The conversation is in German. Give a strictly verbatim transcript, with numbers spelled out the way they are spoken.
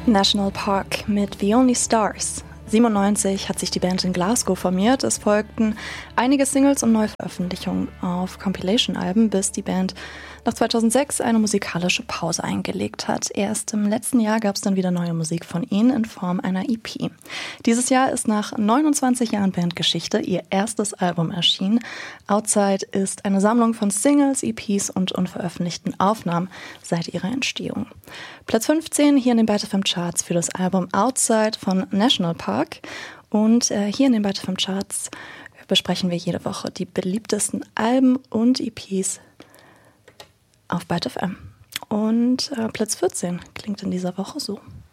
National Park mit The Only Stars. siebenundneunzig hat sich die Band in Glasgow formiert. Es folgten einige Singles und Neuveröffentlichungen auf Compilation-Alben, bis die Band nach zweitausendsechs eine musikalische Pause eingelegt hat. Erst im letzten Jahr gab es dann wieder neue Musik von ihnen in Form einer E P. Dieses Jahr ist nach neunundzwanzig Jahren Bandgeschichte ihr erstes Album erschienen. Outside ist eine Sammlung von Singles, E Ps und unveröffentlichten Aufnahmen seit ihrer Entstehung. Platz fünfzehn hier in den Byte F M Charts für das Album Outside von National Park. Und äh, hier in den Byte F M Charts besprechen wir jede Woche die beliebtesten Alben und E Ps auf Byte F M. Und äh, Platz vierzehn klingt in dieser Woche so.